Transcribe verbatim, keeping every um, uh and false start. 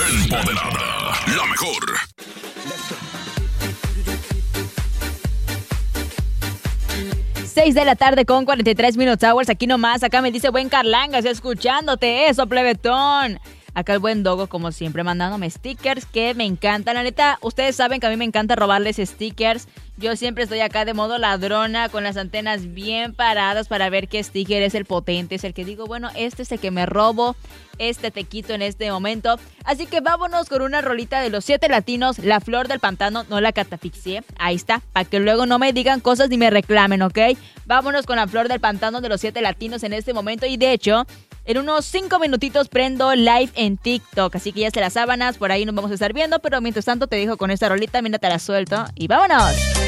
Empoderada, la mejor. seis de la tarde con cuarenta y tres Minutes Hours. Aquí nomás, acá me dice buen Carlangas, escuchándote eso, plebetón. Acá el buen Dogo, como siempre, mandándome stickers que me encantan. La neta, ustedes saben que a mí me encanta robarles stickers. Yo siempre estoy acá de modo ladrona, con las antenas bien paradas para ver qué sticker es el potente. Es el que digo, bueno, este es el que me robo, este te quito en este momento. Así que vámonos con una rolita de los siete latinos, La Flor del Pantano, no la catafixié. Ahí está, para que luego no me digan cosas ni me reclamen, ¿ok? Vámonos con La Flor del Pantano de los siete latinos en este momento. Y de hecho, en unos cinco minutitos prendo live en TikTok. Así que ya se las sábanas, por ahí nos vamos a estar viendo. Pero mientras tanto te dejo con esta rolita, mira, te la suelto y vámonos.